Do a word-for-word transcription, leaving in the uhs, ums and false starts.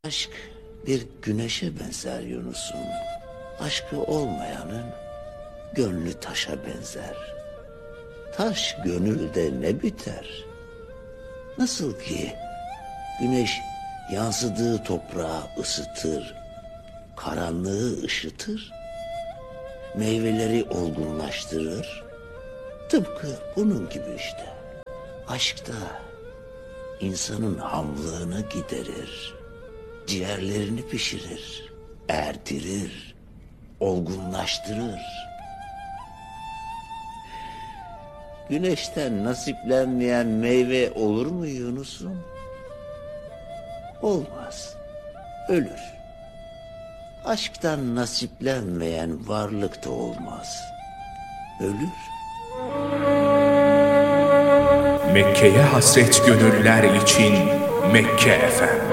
Aşk bir güneşe benzer Yunus'um. Aşkı olmayanın gönlü taşa benzer. Taş gönülde ne biter? Nasıl ki güneş yansıdığı toprağı ısıtır, karanlığı ışıtır, meyveleri olgunlaştırır. Tıpkı bunun gibi işte. Aşk da insanın hamlığını giderir, ciğerlerini pişirir, erdirir, olgunlaştırır. Güneşten nasiplenmeyen meyve olur mu Yunus'um? Olmaz, ölür. Aşktan nasiplenmeyen varlık da olmaz, ölür. Mekke'ye hasret gönüller için Mekke Efem.